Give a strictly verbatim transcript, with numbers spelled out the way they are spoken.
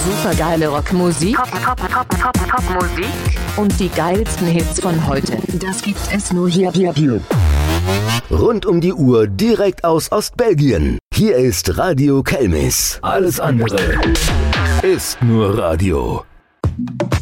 Supergeile Rockmusik, Pop, Pop, Pop, Pop, Popmusik und die geilsten Hits von heute. Das gibt es nur hier, hier, hier. Rund um die Uhr direkt aus Ostbelgien. Hier ist Radio Kelmis. Alles andere ist nur Radio.